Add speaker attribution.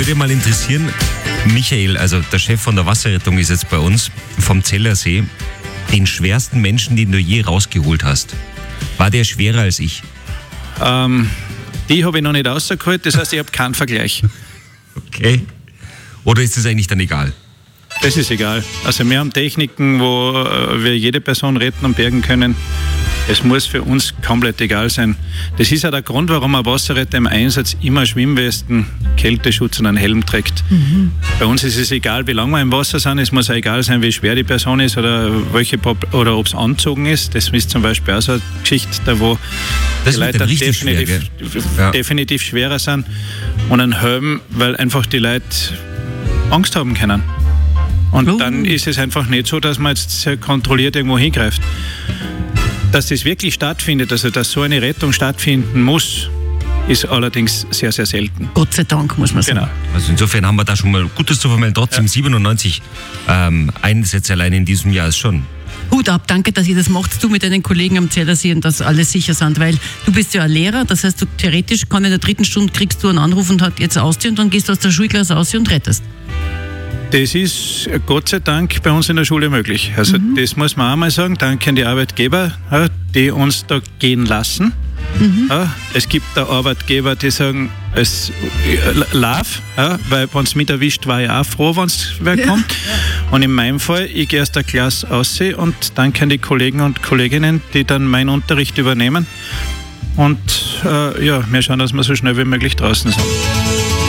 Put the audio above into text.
Speaker 1: würde mal interessieren, Michael, also der Chef von der Wasserrettung ist jetzt bei uns, vom Zellersee, den schwersten Menschen, den du je rausgeholt hast. War der schwerer als ich?
Speaker 2: Die habe ich noch nicht rausgeholt, das heißt, ich habe keinen Vergleich.
Speaker 1: Okay. Oder ist das eigentlich dann egal?
Speaker 2: Das ist egal. Also wir haben Techniken, wo wir jede Person retten und bergen können. Es muss für uns komplett egal sein. Das ist auch der Grund, warum ein Wasserretter im Einsatz immer Schwimmwesten, Kälteschutz und einen Helm trägt. Mhm. Bei uns ist es egal, wie lange wir im Wasser sind. Es muss auch egal sein, wie schwer die Person ist oder ob es angezogen ist. Das ist zum Beispiel auch so eine Geschichte, da wo
Speaker 1: das
Speaker 2: die Leute definitiv schwerer sind. Und ein Helm, weil einfach die Leute Angst haben können. Und dann ist es einfach nicht so, dass man jetzt sehr kontrolliert irgendwo hingreift. Dass das wirklich stattfindet, also dass so eine Rettung stattfinden muss, ist allerdings sehr, sehr selten.
Speaker 3: Gott sei Dank, muss man sagen.
Speaker 1: Genau. Also insofern haben wir da schon mal Gutes zu vermelden. Trotzdem 97 Einsätze allein in diesem Jahr ist schon.
Speaker 3: Hut ab, danke, dass ihr das macht, du mit deinen Kollegen am Zellersee und dass alle sicher sind, weil du bist ja ein Lehrer, das heißt, du theoretisch kann in der 3. Stunde kriegst du einen Anruf und hat jetzt ausziehen und dann gehst du aus der Schulklasse aus und rettest.
Speaker 2: Das ist Gott sei Dank bei uns in der Schule möglich. Also das muss man auch mal sagen, danke an die Arbeitgeber, die uns da gehen lassen. Es gibt da Arbeitgeber, die sagen, es lauf, weil wenn es mit erwischt, war ich auch froh, wenn es wer kommt. Und in meinem Fall, ich gehe aus der Klasse raus und danke an die Kollegen und Kolleginnen, die dann meinen Unterricht übernehmen. Und wir schauen, dass wir so schnell wie möglich draußen sind.